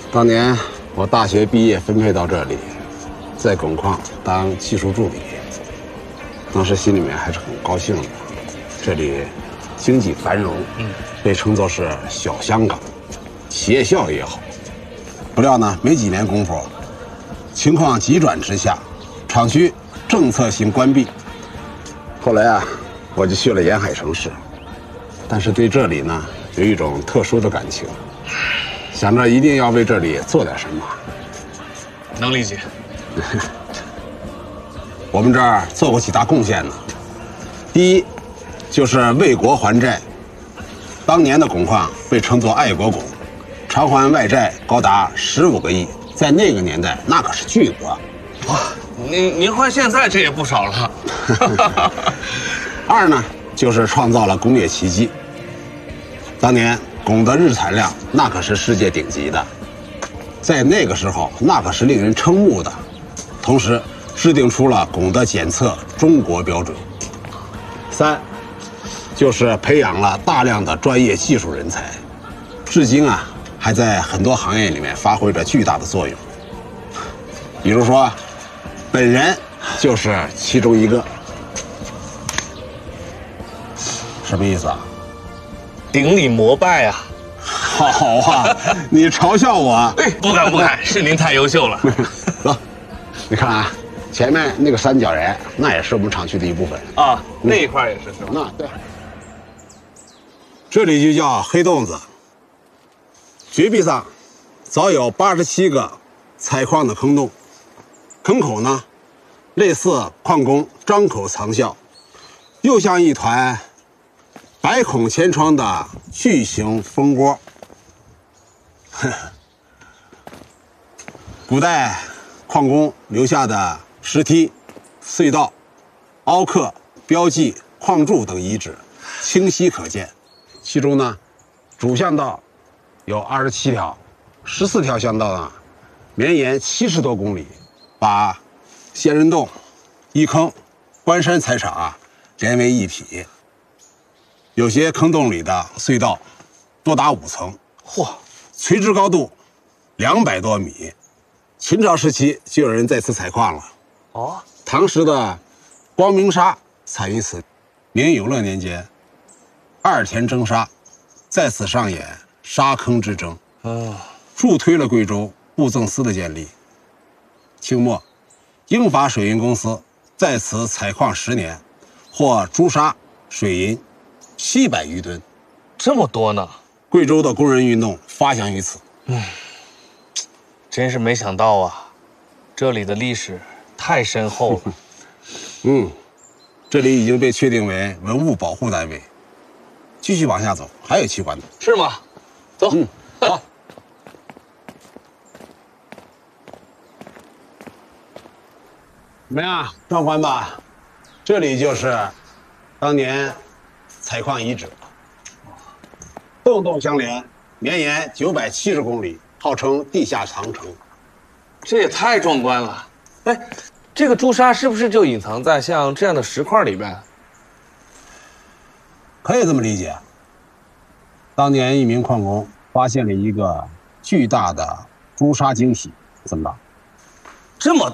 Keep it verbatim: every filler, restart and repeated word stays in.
当年我大学毕业分配到这里，在汞矿当技术助理，当时心里面还是很高兴的。这里经济繁荣，嗯，被称作是小香港，企业效益也好。不料呢，没几年功夫，情况急转直下，厂区政策性关闭。后来啊，我就去了沿海城市，但是对这里呢有一种特殊的感情，想着一定要为这里做点什么。 能理解。 我们这儿做过几大贡献呢。第一，就是为国还债。当年的汞矿被称作爱国汞，偿还外债高达十五个亿，在那个年代那可是巨额。 哇，您您换现在这也不少了。 二呢，就是创造了工业奇迹。当年汞的日产量那可是世界顶级的，在那个时候那可是令人瞠目的。同时制定出了汞的检测中国标准。三，就是培养了大量的专业技术人才，至今啊还在很多行业里面发挥着巨大的作用。比如说，本人就是其中一个。什么意思啊？ 顶礼膜拜啊！ 好啊，你嘲笑我？ 哎，不敢不敢，是您太优秀了。 走，你看啊，前面那个三角岩，那也是我们厂区的一部分啊。那一块也是是吧？ 那对。这里就叫黑洞子。绝壁上早有八十七个采矿的坑洞，坑口呢，类似矿工张口藏笑，又像一团百孔千疮的巨型蜂窝。古代矿工留下的石梯、隧道、凹刻、标记、矿柱等遗址清晰可见。其中呢，主巷道有二十七条，十四条巷道呢绵延七十多公里，把仙人洞、一坑、关山采场啊连为一体。有些坑洞里的隧道多达五层，嚯，垂直高度两百多米。秦朝时期就有人在此采矿了。哦，唐时的光明沙产于此。明永乐年间，二田征沙在此上演沙坑之争，哦，助推了贵州布政司的建立。清末，英法水银公司在此采矿十年，获朱砂、水银七百余吨， 这么多呢！ 贵州的工人运动发祥于此。 嗯，真是没想到啊，这里的历史太深厚了。 嗯，这里已经被确定为文物保护单位。继续往下走，还有奇观呢。 是吗？走。 嗯，好。怎么样，壮观吧？这里就是当年采矿遗址，洞洞相连，绵延九百七十公里，号称地下长城。 这也太壮观了！哎，这个朱砂是不是就隐藏在像这样的石块里边？ 可以这么理解。当年一名矿工发现了一个巨大的朱砂惊喜，怎么办？ 这么